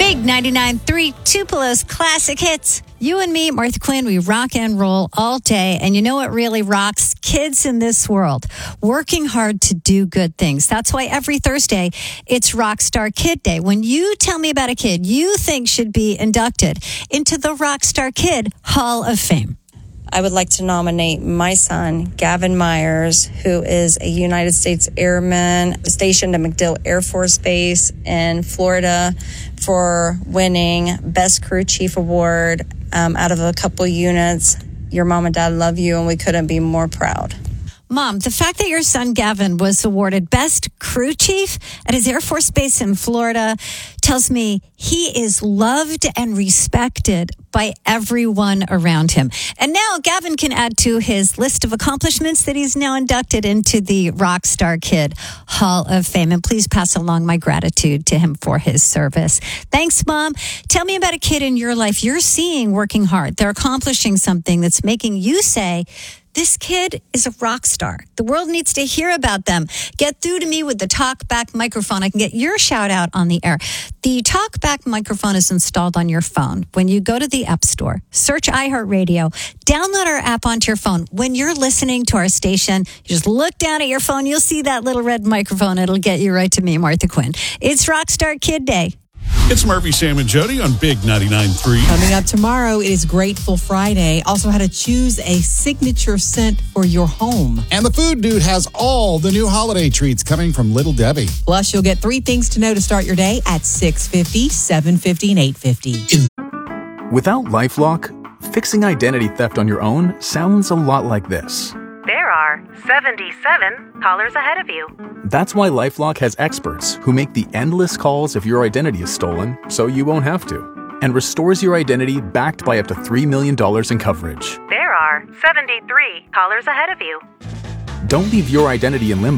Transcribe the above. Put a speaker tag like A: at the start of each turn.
A: Big 99.3 Tupelo's classic hits. You and me, Martha Quinn, we rock and roll all day. And you know what really rocks? Kids in this world. Working hard to do good things. That's why every Thursday, it's Rockstar Kid Day. When you tell me about a kid you think should be inducted into the Rockstar Kid Hall of Fame.
B: I would like to nominate my son, Gavin Myers, who is a United States Airman stationed at MacDill Air Force Base in Florida, for winning Best Crew Chief Award out of a couple units. Your mom and dad love you, and we couldn't be more proud.
A: Mom, the fact that your son Gavin was awarded Best Crew Chief at his Air Force Base in Florida tells me he is loved and respected by everyone around him. And now Gavin can add to his list of accomplishments that he's now inducted into the Rockstar Kid Hall of Fame. And please pass along my gratitude to him for his service. Thanks, Mom. Tell me about a kid in your life you're seeing working hard. They're accomplishing something that's making you say, this kid is a rock star. The world needs to hear about them. Get through to me with the TalkBack microphone. I can get your shout out on the air. The TalkBack microphone is installed on your phone. When you go to the App Store, search iHeartRadio, download our app onto your phone. When you're listening to our station, you just look down at your phone. You'll see that little red microphone. It'll get you right to me, Martha Quinn. It's Rockstar Kid Day.
C: It's Murphy, Sam, and Jody on Big 99.3.
D: Coming up tomorrow, it is Grateful Friday. Also, how to choose a signature scent for your home.
E: And the Food Dude has all the new holiday treats coming from Little Debbie.
D: Plus, you'll get 3 things to know to start your day at 6:50, 7:50, and 8:50.
F: Without LifeLock, fixing identity theft on your own sounds a lot like this.
G: There are 77 callers ahead of you.
F: That's why LifeLock has experts who make the endless calls if your identity is stolen, so you won't have to, and restores your identity backed by up to $3 million in coverage.
G: There are 73 callers ahead of you.
F: Don't leave your identity in limbo.